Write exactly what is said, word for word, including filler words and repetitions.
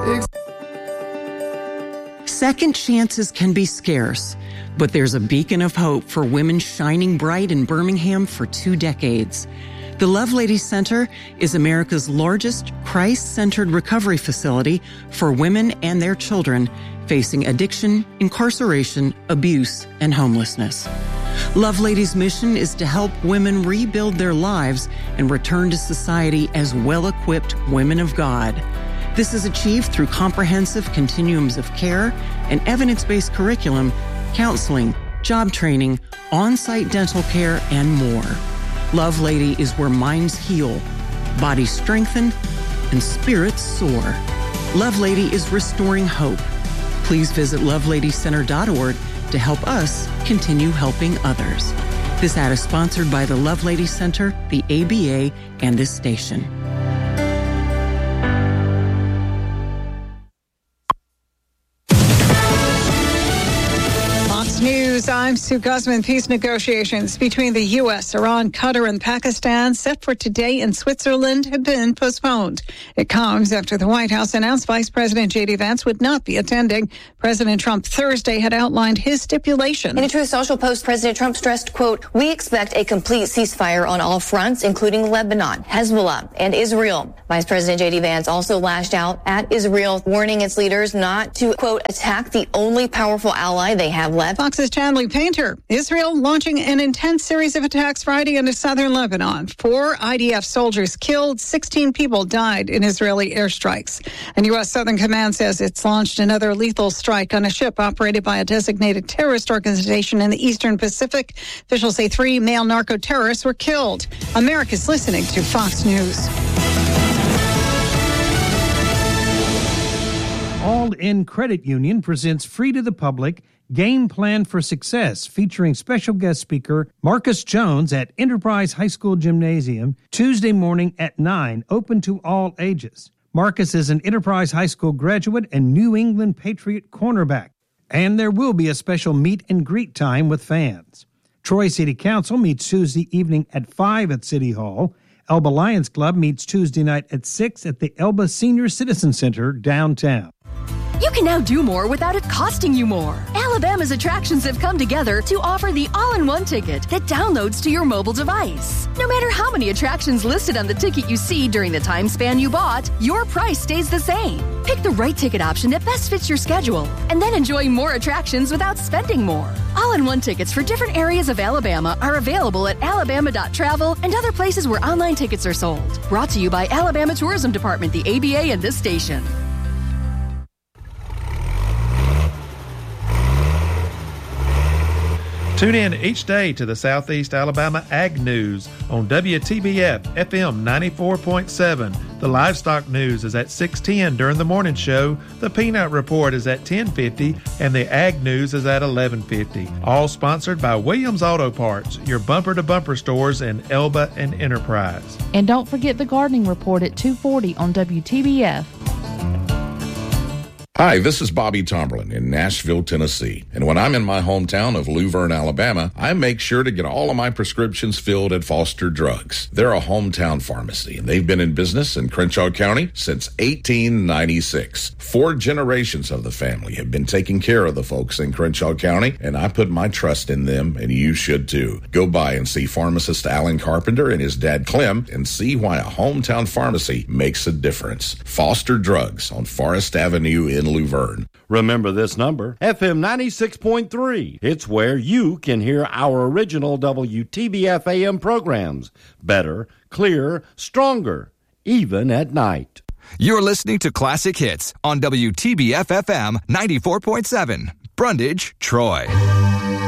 Second chances can be scarce, but there's a beacon of hope for women shining bright in Birmingham for two decades. The Lovelady Center is America's largest Christ-centered recovery facility for women and their children facing addiction, incarceration, abuse, and homelessness. Lovelady's mission is to help women rebuild their lives and return to society as well-equipped women of God. This is achieved through comprehensive continuums of care and evidence-based curriculum, counseling, job training, on-site dental care, and more. Lovelady is where minds heal, bodies strengthen, and spirits soar. Lovelady is restoring hope. Please visit lovelady center dot org to help us continue helping others. This ad is sponsored by the Lovelady Center, the A B A, and this station. News. I'm Sue Guzman. Peace negotiations between the U S, Iran, Qatar, and Pakistan set for today in Switzerland have been postponed. It comes after the White House announced Vice President J D Vance would not be attending. President Trump Thursday had outlined his stipulation. In a Truth Social post, President Trump stressed, quote, "We expect a complete ceasefire on all fronts, including Lebanon, Hezbollah, and Israel." Vice President J D Vance also lashed out at Israel, warning its leaders not to, quote, "attack the only powerful ally they have left." Fox's Chanley Painter. Israel launching an intense series of attacks Friday into southern Lebanon. Four I D F soldiers killed, sixteen people died in Israeli airstrikes. And U S Southern Command says it's launched another lethal strike on a ship operated by a designated terrorist organization in the Eastern Pacific. Officials say three male narco-terrorists were killed. America's listening to Fox News. All In Credit Union presents free to the public Game Plan for Success, featuring special guest speaker Marcus Jones at Enterprise High School Gymnasium, Tuesday morning at nine, open to all ages. Marcus is an Enterprise High School graduate and New England Patriot cornerback. And there will be a special meet and greet time with fans. Troy City Council meets Tuesday evening at five at City Hall. Elba Lions Club meets Tuesday night at six at the Elba Senior Citizen Center downtown. You can now do more without it costing you more. Alabama's attractions have come together to offer the all-in-one ticket that downloads to your mobile device. No matter how many attractions listed on the ticket you see during the time span you bought, your price stays the same. Pick the right ticket option that best fits your schedule, and then enjoy more attractions without spending more. All-in-one tickets for different areas of Alabama are available at alabama dot travel and other places where online tickets are sold. Brought to you by Alabama Tourism Department, the A B A, and this station. Tune in each day to the Southeast Alabama Ag News on W T B F F M ninety-four point seven. The Livestock News is at six ten during the morning show. The Peanut Report is at ten fifty, and the Ag News is at eleven fifty. All sponsored by Williams Auto Parts, your bumper-to-bumper stores in Elba and Enterprise. And don't forget the Gardening Report at two forty on W T B F. Hi, this is Bobby Tomberlin in Nashville, Tennessee. And when I'm in my hometown of Luverne, Alabama, I make sure to get all of my prescriptions filled at Foster Drugs. They're a hometown pharmacy, and they've been in business in Crenshaw County since eighteen ninety-six. Four generations of the family have been taking care of the folks in Crenshaw County, and I put my trust in them, and you should too. Go by and see pharmacist Alan Carpenter and his dad Clem and see why a hometown pharmacy makes a difference. Foster Drugs on Forest Avenue in Luverne. Remember this number, F M ninety-six point three. It's where you can hear our original W T B F A M programs. Better, clearer, stronger, even at night. You're listening to Classic Hits on W T B F F M ninety-four point seven. Brundage, Troy.